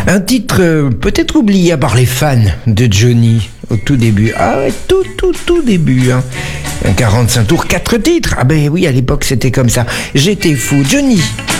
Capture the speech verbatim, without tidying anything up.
Un titre euh, peut-être oublié par les fans de Johnny au tout début. Ah ouais, tout, tout, tout début. Hein. Un quarante-cinq tours, quatre titres. Ah ben oui, à l'époque c'était comme ça. J'étais fou. Johnny.